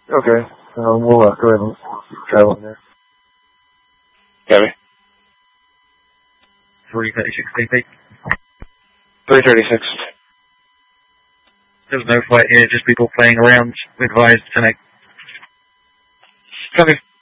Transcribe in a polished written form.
Okay. We'll go ahead and keep traveling there. Copy. 336 BP. 336. There's no fight here, just people playing around. Advised to make. Copy.